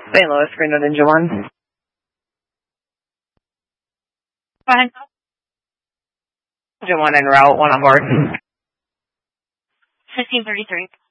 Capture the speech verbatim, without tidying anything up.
Saint Louis, Reno Ninja one. Fine. Ninja one en route, one on board. fifteen thirty-three.